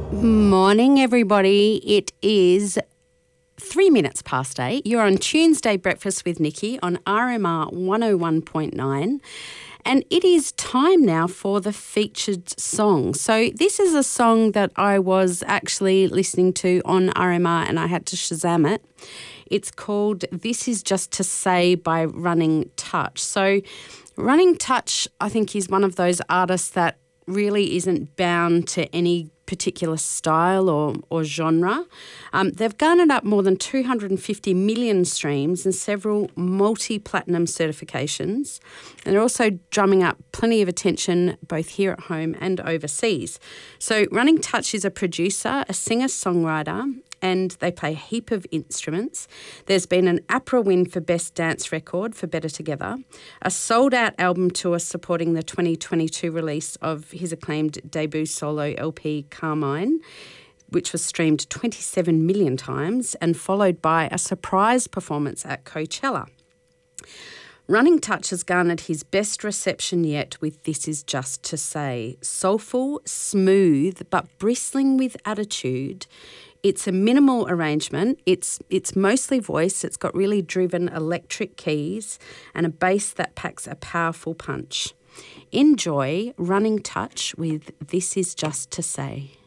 Morning, everybody. It is 3 minutes past 8. You're on Tuesday Breakfast with Nikki on RMR 101.9. And it is time now for the featured song. So this is a song that I was actually listening to on RMR and I had to Shazam it. It's called This Is Just to Say by Running Touch. So Running Touch, I think, is one of those artists that really isn't bound to any particular style or genre. They've garnered up more than 250 million streams and several multi-platinum certifications. And they're also drumming up plenty of attention both here at home and overseas. So Running Touch is a producer, a singer-songwriter, and they play a heap of instruments. There's been an APRA win for Best Dance Record for Better Together, a sold-out album tour supporting the 2022 release of his acclaimed debut solo LP Carmine, which was streamed 27 million times, and followed by a surprise performance at Coachella. Running Touch has garnered his best reception yet with This Is Just to Say. Soulful, smooth, but bristling with attitude. It's a minimal arrangement. It's mostly voice. It's got really driven electric keys and a bass that packs a powerful punch. Enjoy Running Touch with This Is Just to Say.